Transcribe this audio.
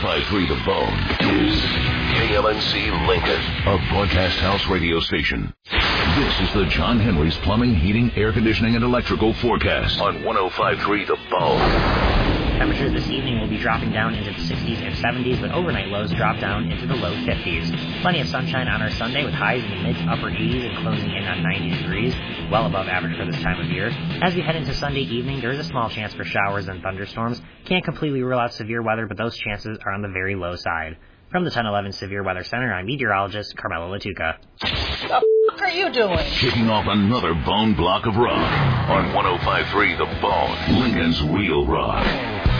105.3 The Bone is KLNC Lincoln, a broadcast house radio station. This is the John Henry's Plumbing, Heating, Air Conditioning, and Electrical forecast on 105.3 The Bone. Temperatures this evening will be dropping down into the 60s and 70s, but overnight lows drop down into the low 50s. Plenty of sunshine on our Sunday with highs in the mid to upper 80s and closing in on 90 degrees, well above average for this time of year. As we head into Sunday evening, there is a small chance for showers and thunderstorms. Can't completely rule out severe weather, but those chances are on the very low side. From the 1011 Severe Weather Center, I'm meteorologist Carmelo Latuca. What the f*** are you doing? Kicking off another bone block of rock on 105.3 The Bone, Lincoln's Real Rock.